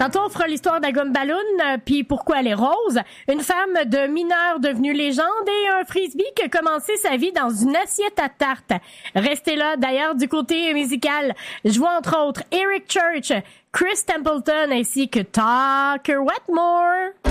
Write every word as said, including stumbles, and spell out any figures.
Tantôt, on fera l'histoire de la gomme ballon, euh, puis pourquoi elle est rose. Une femme de mineur devenue légende et un frisbee qui a commencé sa vie dans une assiette à tarte. Restez là. D'ailleurs, du côté musical, je vois entre autres Eric Church, Chris Templeton ainsi que Tucker Wetmore.